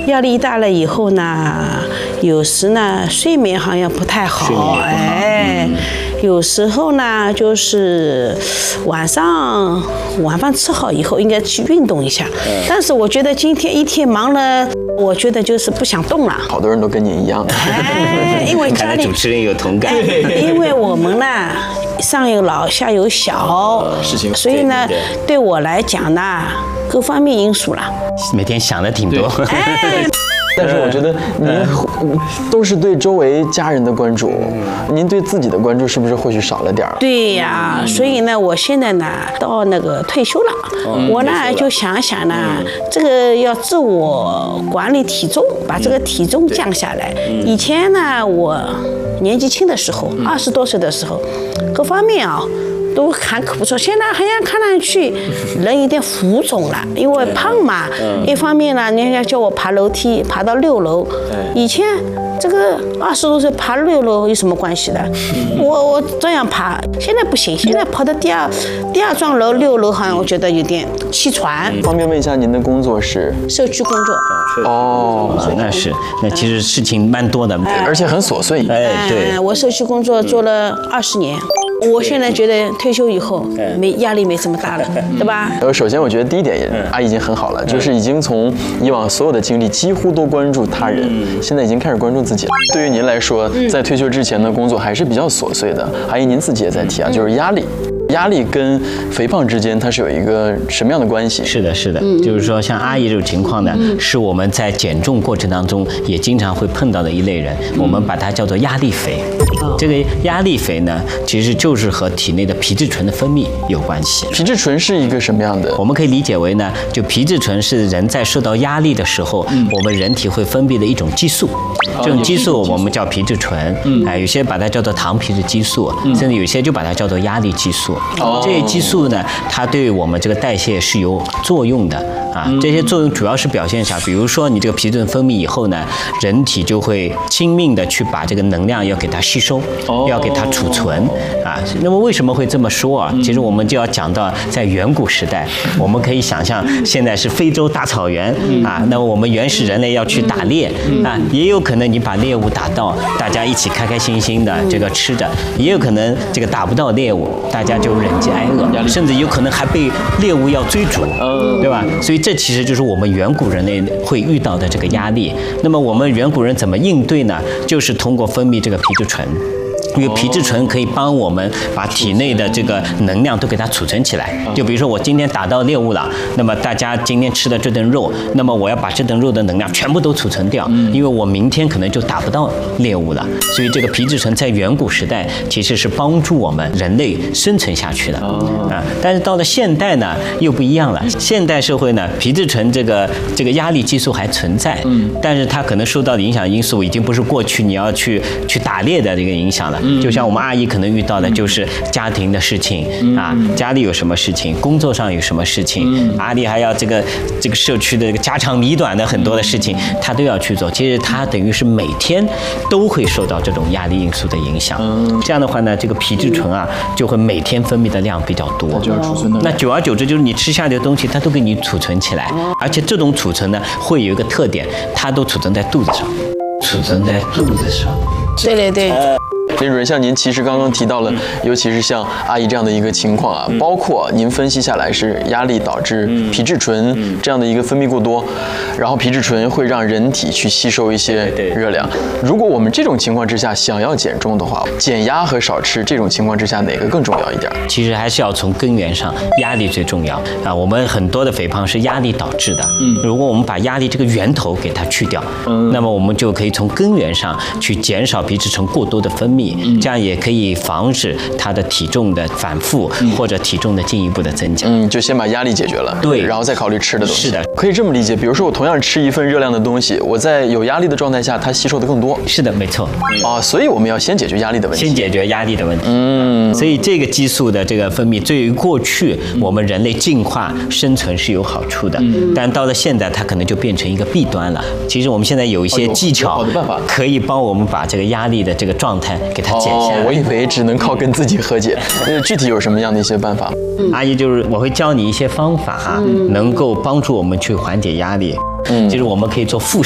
压力大了以后呢，有时呢睡眠好像不太好，有时候呢就是晚饭吃好以后应该去运动一下，但是我觉得今天一天忙了，我觉得就是不想动了。 好多人都跟你一样， 因为家里主持人有同感， 因为我们呢上有老下有小，所以呢对我来讲呢各方面因素了， 每天想的挺多。 但是我觉得您都是对周围家人的关注，您对自己的关注是不是或许少了点儿？ 对呀，所以呢，我现在呢到那个退休了，我呢就想想呢，这个要自我管理体重，把这个体重降下来。以前呢，我年纪轻的时候，20多岁的时候，各方面啊。都还可不错，现在好像看上去人有点浮肿了，因为胖嘛。一方面呢，人家叫我爬楼梯，爬到6楼。以前这个20多岁爬6楼有什么关系的？我这样爬，现在不行，现在跑到第二幢楼6楼，好像我觉得有点气喘。 方便问一下您的工作是？ 社区工作。 那其实事情蛮多的， 而且很琐碎。 对， 我社区工作做了20年。我现在觉得退休以后压力没这么大了，对吧？ 首先我觉得第一点，阿姨已经很好了，就是已经从以往所有的经历几乎都关注他人，现在已经开始关注自己了。对于您来说，在退休之前的工作还是比较琐碎的。阿姨您自己也在提啊，就是压力。压力跟肥胖之间它是有一个什么样的关系？ 是的，就是说像阿姨这种情况呢，是我们在减重过程当中也经常会碰到的一类人，我们把它叫做压力肥。这个压力肥呢，其实就是和体内的皮质醇的分泌有关系。 皮质醇是一个什么样的？ 我们可以理解为呢，就皮质醇是人在受到压力的时候，我们人体会分泌的一种激素。这种激素我们叫皮质醇，有些把它叫做糖皮质激素，甚至有些就把它叫做压力激素。这些激素呢，它对我们这个代谢是有作用的啊。这些作用主要是表现下，比如说你这个皮质醇分泌以后呢，人体就会拼命的去把这个能量要给它吸收，要给它储存啊。那么为什么会这么说啊？其实我们就要讲到在远古时代，我们可以想象现在是非洲大草原啊，那么我们原始人类要去打猎啊，也有可能你把猎物打到，大家一起开开心心的这个吃着，也有可能这个打不到猎物，大家就忍饥挨饿，甚至有可能还被猎物要追逐，对吧？所以这其实就是我们远古人类会遇到的这个压力。那么我们远古人怎么应对呢？就是通过分泌这个皮质醇。因为皮质醇可以帮我们把体内的这个能量都给它储存起来。就比如说我今天打到猎物了，那么大家今天吃的这顿肉，那么我要把这顿肉的能量全部都储存掉，因为我明天可能就打不到猎物了。所以这个皮质醇在远古时代其实是帮助我们人类生存下去的啊。但是到了现代呢又不一样了，现代社会呢皮质醇这个压力激素还存在，但是它可能受到的影响因素已经不是过去你要去打猎的这个影响了。就像我们阿姨可能遇到的就是家庭的事情啊，家里有什么事情，工作上有什么事情，阿姨还要这个社区的这个家长里短的很多的事情，她都要去做。其实她等于是每天都会受到这种压力因素的影响。这样的话呢，这个皮质醇啊就会每天分泌的量比较多。那久而久之，就是你吃下的东西，它都给你储存起来，而且这种储存呢会有一个特点，它都储存在肚子上。 对。 林主任，像您其实刚刚提到了，尤其是像阿姨这样的一个情况啊，包括您分析下来是压力导致皮质醇这样的一个分泌过多，然后皮质醇会让人体去吸收一些热量。如果我们这种情况之下想要减重的话，减压和少吃这种情况之下哪个更重要一点？ 其实还是要从根源上，压力最重要啊。我们很多的肥胖是压力导致的，如果我们把压力这个源头给它去掉，那么我们就可以从根源上去减少皮质醇过多的分泌。这样也可以防止他的体重的反复或者体重的进一步的增加。 就先把压力解决了， 对， 然后再考虑吃的东西。 是的， 可以这么理解。比如说我同样吃一份热量的东西，我在有压力的状态下，它吸收的更多。 是的，没错。 所以我们要先解决压力的问题。 先解决压力的问题。所以这个激素的这个分泌，对于过去我们人类进化生存是有好处的，但到了现在，它可能就变成一个弊端了。其实我们现在有一些技巧，可以帮我们把这个压力的这个状态给它减下来。 我以为只能靠跟自己和解。具体有什么样的一些办法？ 阿姨就是我会教你一些方法能够帮助我们去缓解压力。就是我们可以做腹